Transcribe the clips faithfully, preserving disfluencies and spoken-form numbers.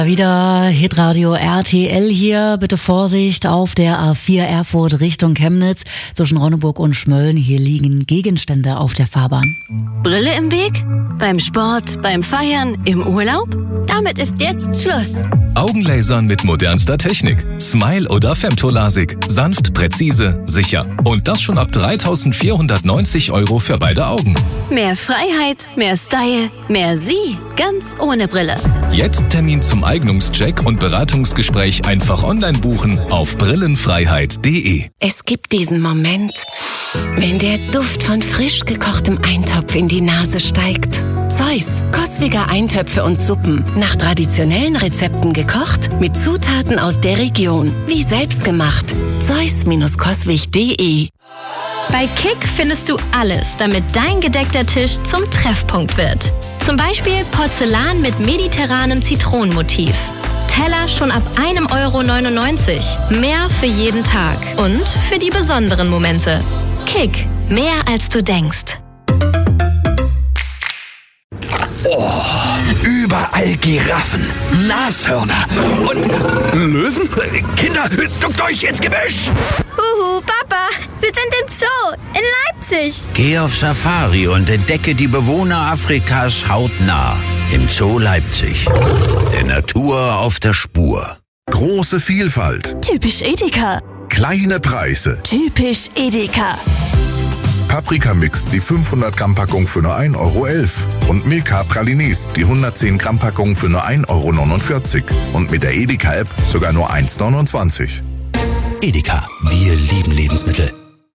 Wieder Hitradio R T L hier. Bitte Vorsicht auf der A vier Erfurt Richtung Chemnitz. Zwischen Ronneburg und Schmölln. Hier liegen Gegenstände auf der Fahrbahn. Brille im Weg? Beim Sport, beim Feiern, im Urlaub? Damit ist jetzt Schluss. Augenlasern mit modernster Technik. Smile oder Femtolasik. Sanft, präzise, sicher. Und das schon ab dreitausendvierhundertneunzig Euro für beide Augen. Mehr Freiheit, mehr Style, mehr Sie. Ganz ohne Brille. Jetzt Termin zum Eignungscheck und Beratungsgespräch einfach online buchen auf brillenfreiheit punkt de. Es gibt diesen Moment, wenn der Duft von frisch gekochtem Eintopf in die Nase steigt. Zeus, Coswig Eintöpfe und Suppen. Nach traditionellen Rezepten gekocht, mit Zutaten aus der Region. Wie selbstgemacht. Zeus Coswig punkt de. Bei Kick findest du alles, damit dein gedeckter Tisch zum Treffpunkt wird. Zum Beispiel Porzellan mit mediterranem Zitronenmotiv. Teller schon ab einem Euro neunundneunzig. Mehr für jeden Tag und für die besonderen Momente. Kick, mehr als du denkst. Oh, überall Giraffen, Nashörner und Löwen. Kinder, duckt euch ins Gebüsch! Huhu, Papa, wir sind im Zoo in Leipzig. Geh auf Safari und entdecke die Bewohner Afrikas hautnah im Zoo Leipzig. Der Natur auf der Spur. Große Vielfalt. Typisch Edeka. Kleine Preise. Typisch Edeka. Paprikamix, die fünfhundert Gramm Packung für nur ein Euro elf. Und Milka Pralines, die hundertzehn Gramm Packung für nur ein Euro neunundvierzig. Und mit der Edeka-App sogar nur eins neunundzwanzig. Edeka, wir lieben Lebensmittel.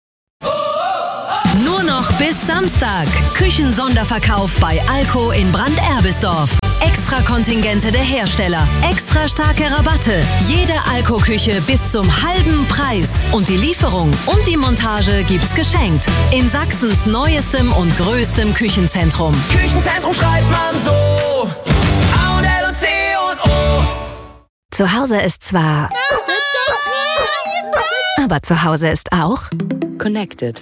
Nur noch bis Samstag. Küchensonderverkauf bei Alco in Brand-Erbisdorf. Extra Kontingente der Hersteller. Extra starke Rabatte. Jede Alco-Küche bis zum halben Preis. Und die Lieferung und die Montage gibt's geschenkt. In Sachsens neuestem und größtem Küchenzentrum. Küchenzentrum schreibt man so. A und L und C und O. Zu Hause ist zwar... aber zu Hause ist auch... Connected.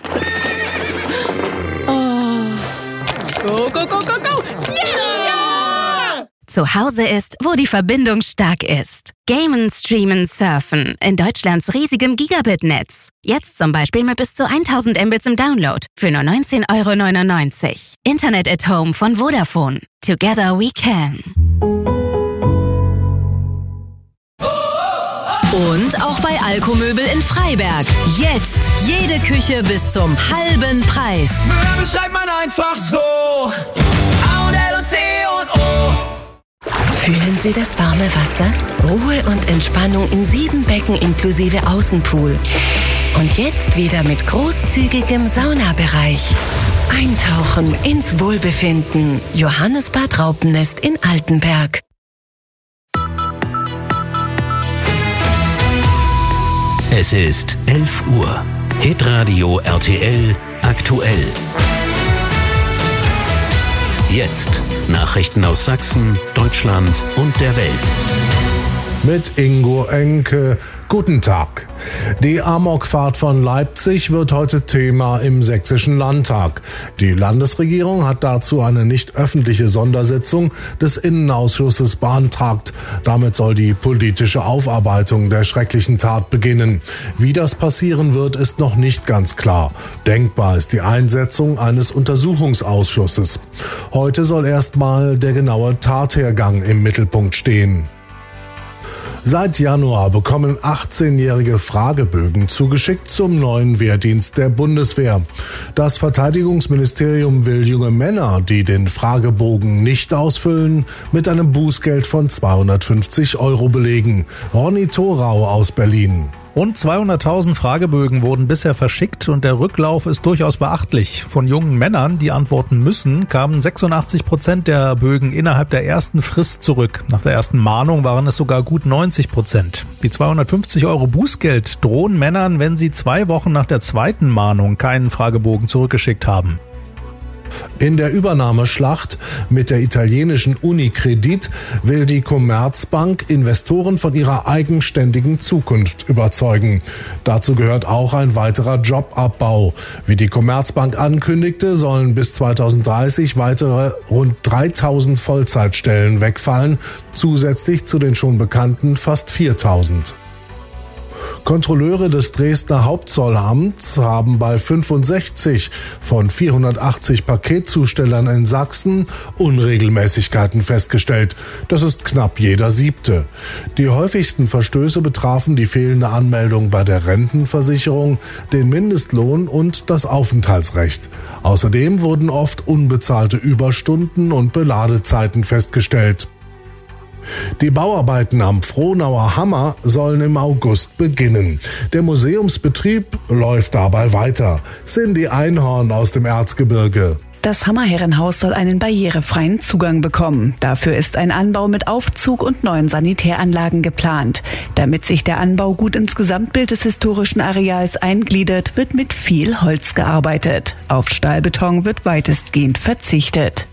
Oh. Go, go, go, go, go! Yeah! Zu Hause ist, wo die Verbindung stark ist. Gamen, streamen, surfen. In Deutschlands riesigem Gigabit-Netz. Jetzt zum Beispiel mit bis zu tausend Mbits im Download. Für nur neunzehn Euro neunundneunzig. Internet at Home von Vodafone. Together we can. Und auch bei Alco Möbel in Freiberg. Jetzt jede Küche bis zum halben Preis. Möbel schreibt man einfach so. A und L und C und O. Fühlen Sie das warme Wasser? Ruhe und Entspannung in sieben Becken inklusive Außenpool. Und jetzt wieder mit großzügigem Saunabereich. Eintauchen ins Wohlbefinden. Johannesbad Raupennest in Altenberg. Es ist elf Uhr. Hitradio R T L aktuell. Jetzt Nachrichten aus Sachsen, Deutschland und der Welt. Mit Ingo Enke. Guten Tag. Die Amokfahrt von Leipzig wird heute Thema im Sächsischen Landtag. Die Landesregierung hat dazu eine nicht öffentliche Sondersitzung des Innenausschusses beantragt. Damit soll die politische Aufarbeitung der schrecklichen Tat beginnen. Wie das passieren wird, ist noch nicht ganz klar. Denkbar ist die Einsetzung eines Untersuchungsausschusses. Heute soll erstmal der genaue Tathergang im Mittelpunkt stehen. Seit Januar bekommen achtzehnjährige Fragebögen zugeschickt zum neuen Wehrdienst der Bundeswehr. Das Verteidigungsministerium will junge Männer, die den Fragebogen nicht ausfüllen, mit einem Bußgeld von zweihundertfünfzig Euro belegen. Ronny Thorau aus Berlin. Rund zweihunderttausend Fragebögen wurden bisher verschickt und der Rücklauf ist durchaus beachtlich. Von jungen Männern, die antworten müssen, kamen sechsundachtzig Prozent der Bögen innerhalb der ersten Frist zurück. Nach der ersten Mahnung waren es sogar gut neunzig Prozent. Die zweihundertfünfzig Euro Bußgeld drohen Männern, wenn sie zwei Wochen nach der zweiten Mahnung keinen Fragebogen zurückgeschickt haben. In der Übernahmeschlacht mit der italienischen Unicredit will die Commerzbank Investoren von ihrer eigenständigen Zukunft überzeugen. Dazu gehört auch ein weiterer Jobabbau. Wie die Commerzbank ankündigte, sollen bis zweitausenddreißig weitere rund dreitausend Vollzeitstellen wegfallen, zusätzlich zu den schon bekannten fast viertausend. Kontrolleure des Dresdner Hauptzollamts haben bei fünfundsechzig von vierhundertachtzig Paketzustellern in Sachsen Unregelmäßigkeiten festgestellt. Das ist knapp jeder siebte. Die häufigsten Verstöße betrafen die fehlende Anmeldung bei der Rentenversicherung, den Mindestlohn und das Aufenthaltsrecht. Außerdem wurden oft unbezahlte Überstunden und Beladezeiten festgestellt. Die Bauarbeiten am Frohnauer Hammer sollen im August beginnen. Der Museumsbetrieb läuft dabei weiter. Cindy Einhorn aus dem Erzgebirge. Das Hammerherrenhaus soll einen barrierefreien Zugang bekommen. Dafür ist ein Anbau mit Aufzug und neuen Sanitäranlagen geplant. Damit sich der Anbau gut ins Gesamtbild des historischen Areals eingliedert, wird mit viel Holz gearbeitet. Auf Stahlbeton wird weitestgehend verzichtet.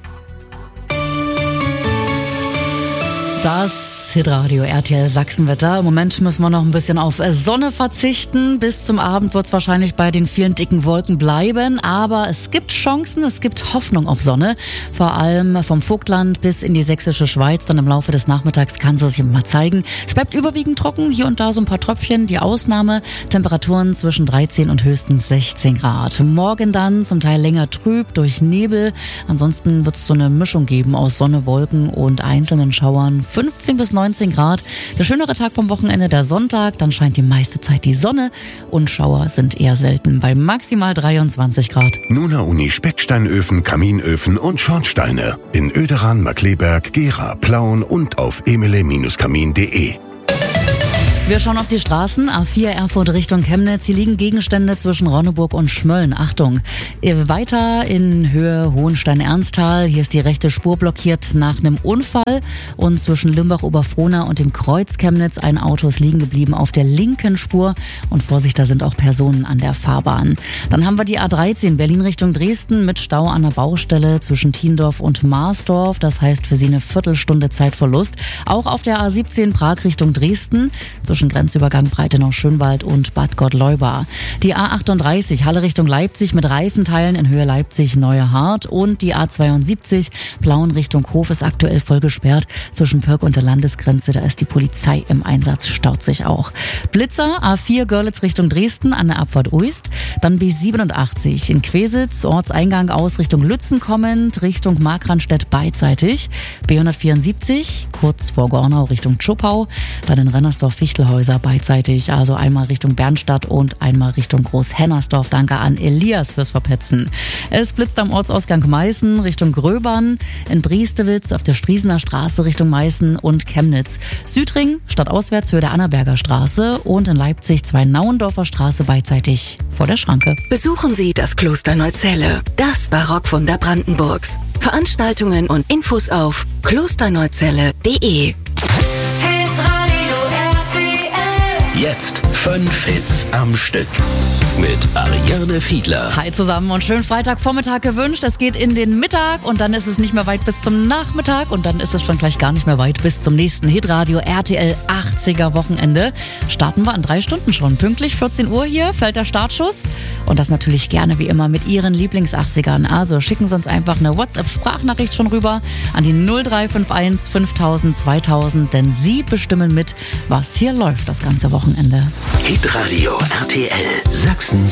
Das Hitradio R T L Sachsenwetter. Im Moment müssen wir noch ein bisschen auf Sonne verzichten. Bis zum Abend wird es wahrscheinlich bei den vielen dicken Wolken bleiben. Aber es gibt Chancen, es gibt Hoffnung auf Sonne. Vor allem vom Vogtland bis in die sächsische Schweiz. Dann im Laufe des Nachmittags kann es sich mal zeigen. Es bleibt überwiegend trocken. Hier und da so ein paar Tröpfchen. Die Ausnahme. Temperaturen zwischen dreizehn und höchstens sechzehn Grad. Morgen dann zum Teil länger trüb durch Nebel. Ansonsten wird es so eine Mischung geben aus Sonne, Wolken und einzelnen Schauern. fünfzehn bis neunzehn Grad. Der schönere Tag vom Wochenende, der Sonntag, dann scheint die meiste Zeit die Sonne und Schauer sind eher selten bei maximal dreiundzwanzig Grad. Nuna Uni Specksteinöfen, Kaminöfen und Schornsteine in Oederan, Markleberg, Gera, Plauen und auf emile Bindestrich kamin punkt de. Wir schauen auf die Straßen. A vier Erfurt Richtung Chemnitz. Hier liegen Gegenstände zwischen Ronneburg und Schmölln. Achtung. Weiter in Höhe Hohenstein-Ernsthal. Hier ist die rechte Spur blockiert nach einem Unfall. Und zwischen Limbach-Oberfrohna und dem Kreuz Chemnitz ein Auto ist liegen geblieben auf der linken Spur. Und Vorsicht, da sind auch Personen an der Fahrbahn. Dann haben wir die A dreizehn Berlin Richtung Dresden mit Stau an der Baustelle zwischen Thiendorf und Marsdorf. Das heißt für Sie eine Viertelstunde Zeitverlust. Auch auf der A siebzehn Prag Richtung Dresden zwischen Grenzübergang Breitenau-Schönwald und Bad Gottleuba. Die A achtunddreißig Halle Richtung Leipzig mit Reifenteilen in Höhe Leipzig-Neue Hart und die A zweiundsiebzig Plauen Richtung Hof ist aktuell voll gesperrt zwischen Pörk und der Landesgrenze. Da ist die Polizei im Einsatz, staut sich auch. Blitzer A vier Görlitz Richtung Dresden an der Abfahrt Uist, dann B siebenundachtzig in Quesitz, Ortseingang aus Richtung Lützen kommend, Richtung Markranstädt beidseitig, B hundertvierundsiebzig kurz vor Gornau Richtung Tschuppau, dann in Rennersdorf-Fichtelhäuser beidseitig, also einmal Richtung Bernstadt und einmal Richtung Großhennersdorf. Danke an Elias fürs Verpetzen. Es blitzt am Ortsausgang Meißen Richtung Gröbern, in Briestewitz auf der Striesener Straße Richtung Meißen und Chemnitz. Südring stadtauswärts Höhe der Annaberger Straße und in Leipzig zwei Nauendorfer Straße beidseitig vor der Schranke. Besuchen Sie das Kloster Neuzelle, das Barockwunder Brandenburgs. Veranstaltungen und Infos auf klosterneuzelle punkt de. Jetzt fünf Hits am Stück mit Ariane Fiedler. Hi zusammen und schönen Freitagvormittag gewünscht. Es geht in den Mittag und dann ist es nicht mehr weit bis zum Nachmittag und dann ist es schon gleich gar nicht mehr weit bis zum nächsten Hitradio R T L achtziger Wochenende. Starten wir an drei Stunden schon. Pünktlich vierzehn Uhr hier fällt der Startschuss und das natürlich gerne wie immer mit Ihren Lieblings-achtzigern. Also schicken Sie uns einfach eine WhatsApp-Sprachnachricht schon rüber an die null drei fünf eins fünftausend zweitausend, denn Sie bestimmen mit, was hier läuft das ganze Wochenende. Hitradio R T L Sachsens